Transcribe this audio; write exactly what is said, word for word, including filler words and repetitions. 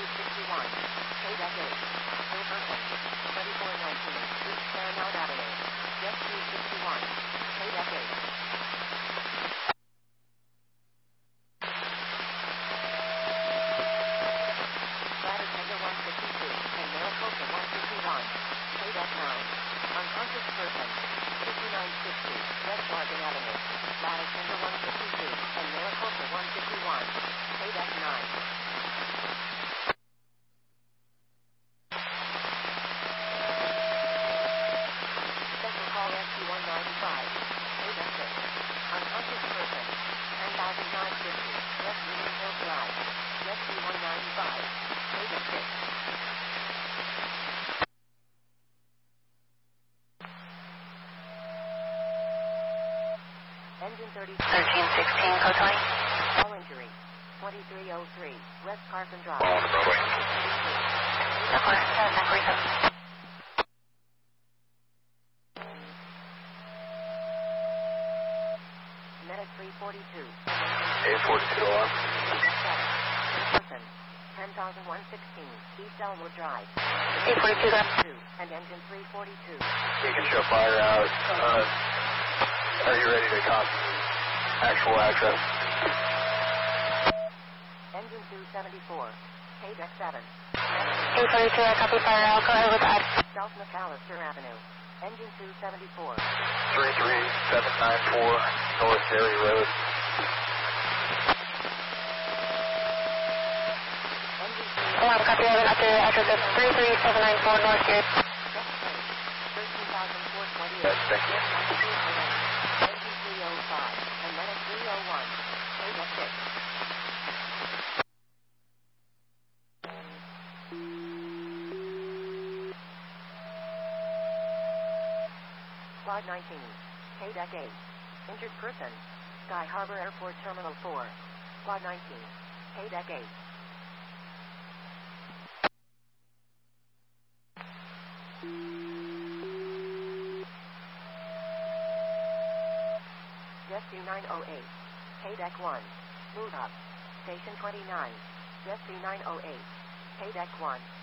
sixty-one, Paydeck eight, Wilburton, twenty-four nineteen, East Paramount Avenue, Jet two sixty-one, Paydeck eight. Flight attendant one fifty-two, and Maricopa one fifty-one, Paydeck nine, unconscious person, fifty-nine sixty, West Morgan Avenue, flight attendant one fifty-two, and Maricopa one fifty-one, Paydeck nine. Special call S Q one ninety-five, Paydeck six, unconscious person, ten thousand nine hundred fifty, West Union Hill Drive, Jet C one ninety-five, Paydeck six. Engine thirty, thirteen sixteen, code twenty. All injury, twenty-three oh three, West Carson Drive. On the Broadway. Network, seven nine three seven. Medic three forty-two. eight forty-two alarm. Person, ten thousand one hundred sixteen, East Elmwood Drive. eight forty-two, two, and engine three forty-two. You can show fire out. Uh, are you ready to copy actual access? Engine two seventy-four, Paydeck seven. eight forty-two, I copy fire out. Go ahead with that. South McAllister Avenue. Engine two seventy-four. three three seven nine four North Dairy Road. Engine Alarm, copy eleven after address of three three seven nine four North Gate. thirteen thousand four hundred twenty-eight. Yes, thank you. Engine three oh five, and Medic three oh one, Paydeck six. Squad nineteen, Paydeck eight, injured person, Sky Harbor Airport Terminal four, Squad nineteen, Paydeck eight. Jet nine oh eight, Paydeck one, move up, Station twenty-nine, Jet nine oh eight, Paydeck one.